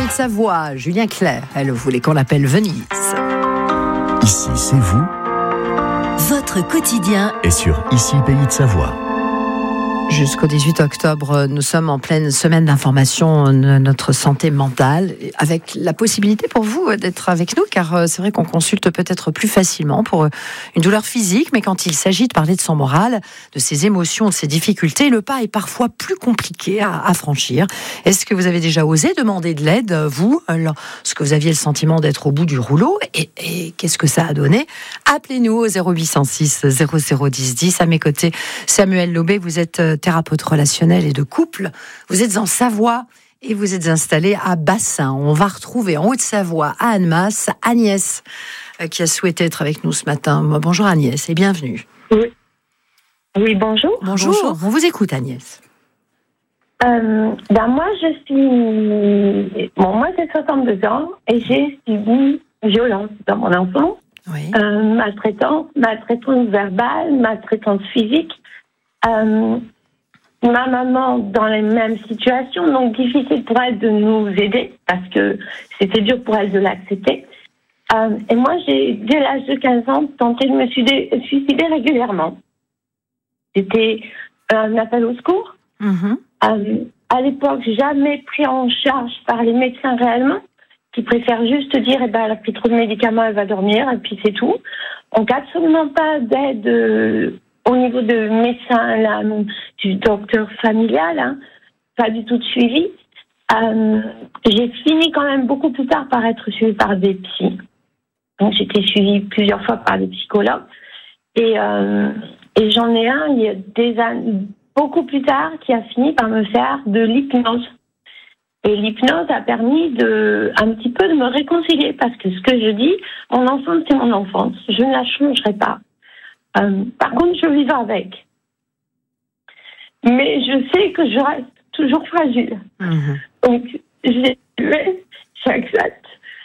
de Savoie, Julien Clerc. Elle voulait qu'on l'appelle Venise. Ici, c'est vous. Votre quotidien Et sur Ici, Pays de Savoie. Jusqu'au 18 octobre, nous sommes en pleine semaine d'information de notre santé mentale, avec la possibilité pour vous d'être avec nous, car c'est vrai qu'on consulte peut-être plus facilement pour une douleur physique, mais quand il s'agit de parler de son moral, de ses émotions, de ses difficultés, le pas est parfois plus compliqué à franchir. Est-ce que vous avez déjà osé demander de l'aide, vous, lorsque vous aviez le sentiment d'être au bout du rouleau, et qu'est-ce que ça a donné? Appelez-nous au 0806 0010 10. À mes côtés, Samuel Lobé, vous êtes thérapeute relationnel et de couple. Vous êtes en Savoie et vous êtes installé à Bassin. On va retrouver en Haute-Savoie, à Annemasse, Agnès, qui a souhaité être avec nous ce matin. Bonjour Agnès et bienvenue. Oui, bonjour. Bonjour. On vous écoute Agnès. Moi, j'ai 62 ans et j'ai subi violence dans mon enfance. Oui. Maltraitance verbale, maltraitance physique. Ma maman dans les mêmes situations, donc difficile pour elle de nous aider parce que c'était dur pour elle de l'accepter. Et moi, j'ai, dès l'âge de 15 ans, tenté de me suicider régulièrement. C'était un appel au secours. Mm-hmm. À l'époque, jamais pris en charge par les médecins réellement, qui préfèrent juste dire, elle a pris trop de médicaments, elle va dormir, et puis c'est tout. Donc absolument pas d'aide au niveau de médecin, là, du docteur familial, pas du tout de suivi. J'ai fini quand même beaucoup plus tard par être suivie par des psys. Donc j'étais suivie plusieurs fois par des psychologues. Et j'en ai un, il y a des années, beaucoup plus tard, qui a fini par me faire de l'hypnose. Et l'hypnose a permis un petit peu de me réconcilier, parce que ce que je dis, mon enfance, c'est mon enfance. Je ne la changerai pas. Par contre, je vivrai avec. Mais je sais que je reste toujours fragile. Mmh. Donc, j'accepte.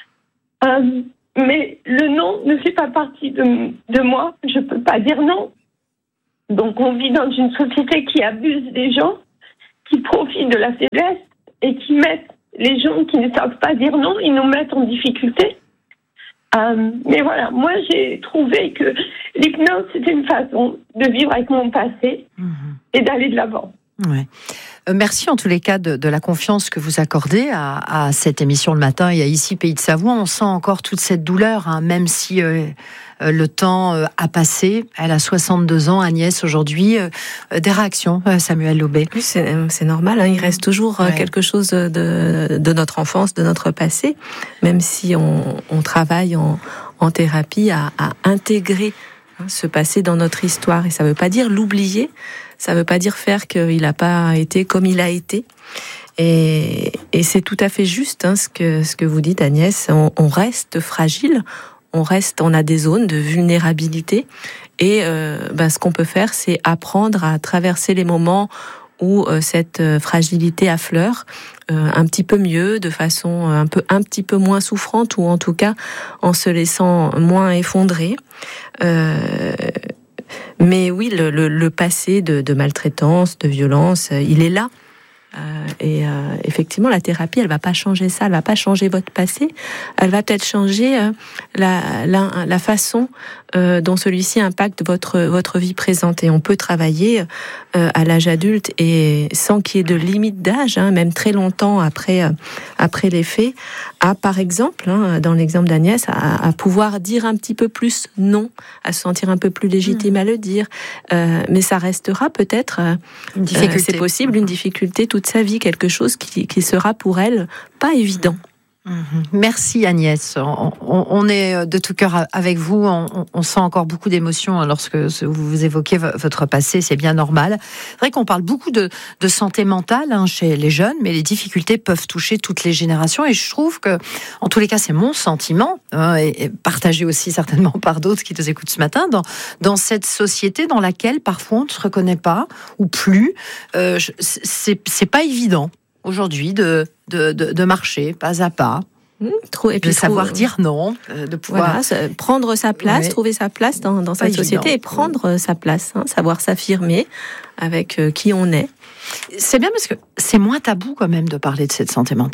Mais le non ne fait pas partie de moi. Je ne peux pas dire non. Donc, on vit dans une société qui abuse des gens, qui profitent de la faiblesse et qui mettent les gens qui ne savent pas dire non, ils nous mettent en difficulté. Mais voilà, moi j'ai trouvé que l'hypnose c'était une façon de vivre avec mon passé et d'aller de l'avant. Ouais. Merci en tous les cas de la confiance que vous accordez à cette émission le matin et à Ici Pays de Savoie. On sent encore toute cette douleur, même si le temps a passé. Elle a 62 ans, Agnès, aujourd'hui. Des réactions, Samuel Lobé? Oui, c'est normal. Il reste toujours quelque chose de notre enfance, de notre passé, même si on travaille en thérapie à intégrer ce passé dans notre histoire. Et ça ne veut pas dire l'oublier, ça ne veut pas dire faire qu'il n'a pas été comme il a été. Et c'est tout à fait juste ce que vous dites, Agnès. On reste fragile, on a des zones de vulnérabilité. Et ce qu'on peut faire, c'est apprendre à traverser les moments où cette fragilité affleure un petit peu mieux, de façon un petit peu moins souffrante, ou en tout cas en se laissant moins effondrer. Mais oui, le passé de maltraitance, de violence, il est là. Effectivement, la thérapie, elle va pas changer ça, elle va pas changer votre passé, elle va peut-être changer la façon dont celui-ci impacte votre vie présente. Et on peut travailler à l'âge adulte et sans qu'il y ait de limite d'âge, même très longtemps après les faits, à par exemple, dans l'exemple d'Agnès, à pouvoir dire un petit peu plus non, à se sentir un peu plus légitime à le dire, mais ça restera peut-être une difficulté. C'est possible, une difficulté toute sa vie, quelque chose qui sera pour elle pas évident. Merci Agnès, on est de tout cœur avec vous, on sent encore beaucoup d'émotions lorsque vous évoquez votre passé, c'est bien normal. C'est vrai qu'on parle beaucoup de santé mentale chez les jeunes, mais les difficultés peuvent toucher toutes les générations, et je trouve que, en tous les cas, c'est mon sentiment, et partagé aussi certainement par d'autres qui nous écoutent ce matin, dans cette société dans laquelle parfois on ne se reconnaît pas, ou plus, c'est pas évident aujourd'hui de marcher pas à pas, de savoir dire non, de pouvoir prendre sa place, trouver sa place dans cette société et prendre sa place, savoir s'affirmer avec qui on est. C'est bien parce que c'est moins tabou quand même de parler de cette santé mentale.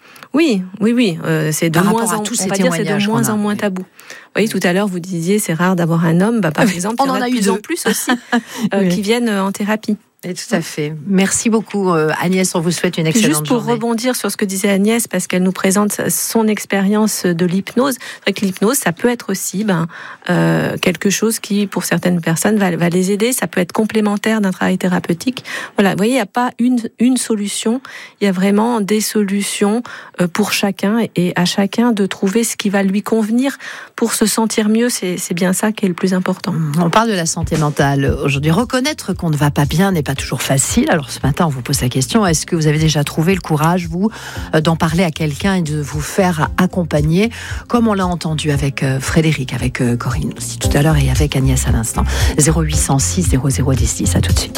Oui. C'est de Par moins rapport à en, tous on ces va dire, c'est de témoignages moins qu'on a, en moins oui. tabou. Vous voyez, tout à l'heure, vous disiez, c'est rare d'avoir un homme. Par exemple, on il y en a de plus en plus aussi Oui. qui viennent en thérapie. Et tout à fait. Merci beaucoup Agnès, on vous souhaite une excellente Juste pour journée. rebondir sur ce que disait Agnès, parce qu'elle nous présente son expérience de l'hypnose. C'est vrai que l'hypnose, ça peut être aussi quelque chose qui, pour certaines personnes, va les aider. Ça peut être complémentaire d'un travail thérapeutique. Voilà, vous voyez, il n'y a pas une solution. Il y a vraiment des solutions pour chacun, et à chacun de trouver ce qui va lui convenir pour se sentir mieux. C'est bien ça qui est le plus important. On parle de la santé mentale aujourd'hui. Reconnaître qu'on ne va pas bien n'est pas toujours facile. Alors ce matin, on vous pose la question, est-ce que vous avez déjà trouvé le courage, vous, d'en parler à quelqu'un et de vous faire accompagner, comme on l'a entendu avec Frédéric, avec Corinne aussi tout à l'heure et avec Agnès à l'instant. 0806 0010 10, à tout de suite.